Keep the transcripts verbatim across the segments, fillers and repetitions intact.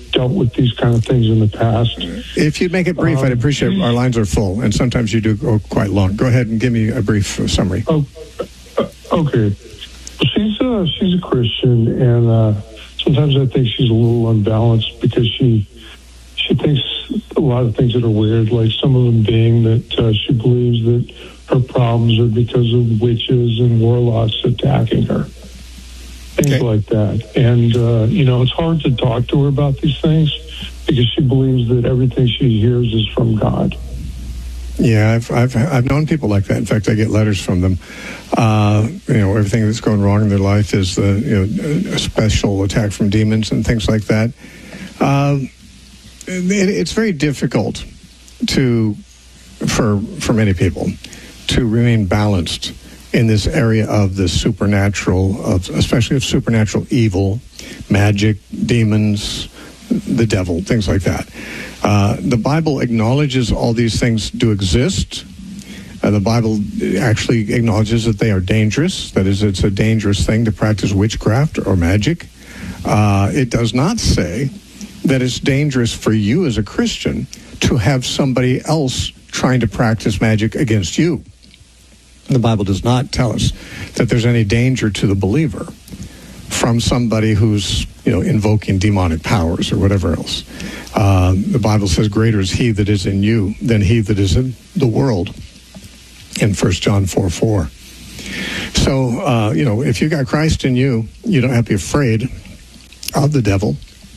dealt with these kind of things in the past. If you'd make it brief, um, I'd appreciate it. Our lines are full, and sometimes you do go quite long. Go ahead and give me a brief uh, summary. Oh, uh, okay. She's, uh, she's a Christian, and uh, sometimes I think she's a little unbalanced because she she thinks a lot of things that are weird, like some of them being that uh, she believes that her problems are because of witches and warlocks attacking her. Things okay. like that. And, uh, you know, it's hard to talk to her about these things because she believes that everything she hears is from God. Yeah, I've I've I've known people like that. In fact, I get letters from them. Uh, you know, everything that's going wrong in their life is the you know a special attack from demons and things like that. Uh, it, it's very difficult to for for many people to remain balanced in this area of the supernatural, of especially of supernatural evil, magic, demons, the devil, things like that. Uh, the Bible acknowledges all these things do exist. Uh, the Bible actually acknowledges that they are dangerous. That is, it's a dangerous thing to practice witchcraft or magic. Uh, it does not say that it's dangerous for you as a Christian to have somebody else trying to practice magic against you. The Bible does not tell us that there's any danger to the believer from somebody who's, you know, invoking demonic powers or whatever else. Uh, the Bible says, greater is he that is in you than he that is in the world, in First John four four. So, uh, you know, if you got Christ in you, you don't have to be afraid of the devil.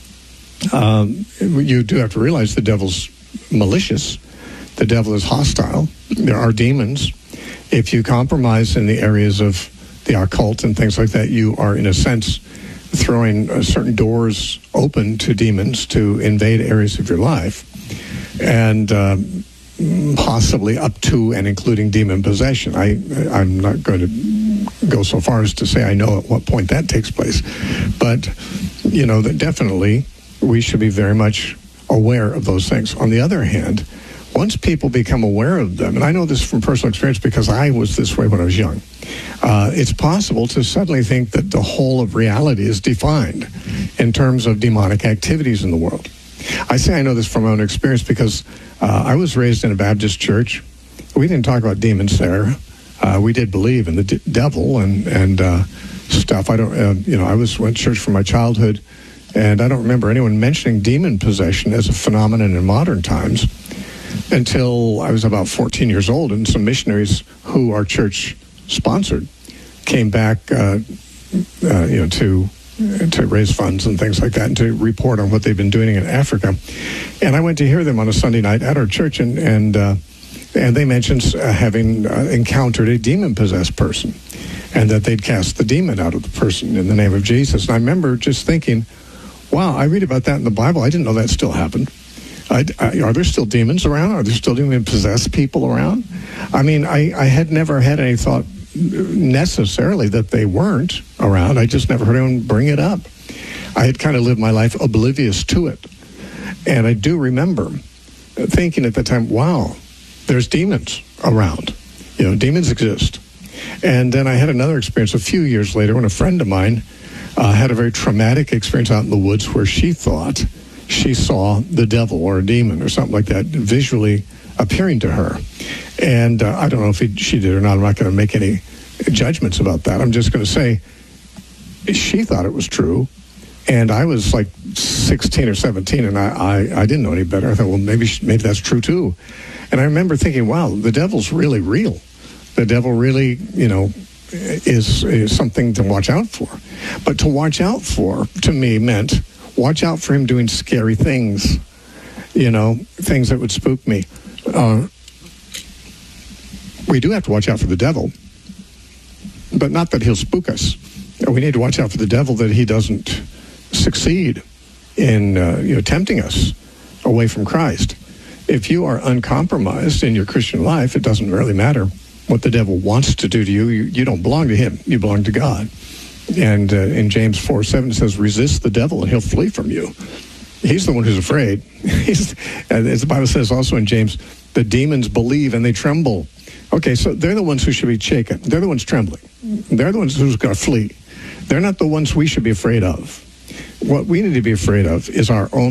Um, you do have to realize the devil's malicious. The devil is hostile. There are demons. If you compromise in the areas of the occult and things like that, you are, in a sense, throwing uh, certain doors open to demons to invade areas of your life, and uh, possibly up to and including demon possession. I, I'm not going to go so far as to say I know at what point that takes place, but, you know, that definitely we should be very much aware of those things. On the other hand, once people become aware of them, and I know this from personal experience because I was this way when I was young, uh, it's possible to suddenly think that the whole of reality is defined in terms of demonic activities in the world. I say I know this from my own experience because uh, I was raised in a Baptist church. We didn't talk about demons there. Uh, we did believe in the d- devil and and uh, stuff. I don't, uh, you know, I was went to church from my childhood, and I don't remember anyone mentioning demon possession as a phenomenon in modern times until I was about fourteen years old, and some missionaries who our church sponsored came back, uh, uh, you know, to to raise funds and things like that, and to report on what they've been doing in Africa. And I went to hear them on a Sunday night at our church, and and uh, and they mentioned uh, having uh, encountered a demon-possessed person, and that they'd cast the demon out of the person in the name of Jesus. And I remember just thinking, wow, I read about that in the Bible. I didn't know that still happened. I, I, are there still demons around? Are there still demon-possessed people around? I mean, I, I had never had any thought necessarily that they weren't around. I just never heard anyone bring it up. I had kind of lived my life oblivious to it. And I do remember thinking at the time, wow, there's demons around. You know, demons exist. And then I had another experience a few years later when a friend of mine uh, had a very traumatic experience out in the woods where she thought she saw the devil or a demon or something like that visually appearing to her. And uh, I don't know if he, she did or not. I'm not going to make any judgments about that. I'm just going to say she thought it was true. And I was like sixteen or seventeen, and I, I, I didn't know any better. I thought, well, maybe maybe that's true too. And I remember thinking, wow, the devil's really real. The devil really, you know, is, is something to watch out for. But to watch out for, to me, meant watch out for him doing scary things, you know, things that would spook me. Uh, we do have to watch out for the devil, but not that he'll spook us. We need to watch out for the devil that he doesn't succeed in uh, you know, tempting us away from Christ. If you are uncompromised in your Christian life, it doesn't really matter what the devil wants to do to you. You, you don't belong to him. You belong to God. And uh, in James four seven, it says, resist the devil and he'll flee from you. He's the one who's afraid. He's, as the Bible says also in James, the demons believe and they tremble. Okay, so they're the ones who should be shaken. They're the ones trembling. They're the ones who's going to flee. They're not the ones we should be afraid of. What we need to be afraid of is our own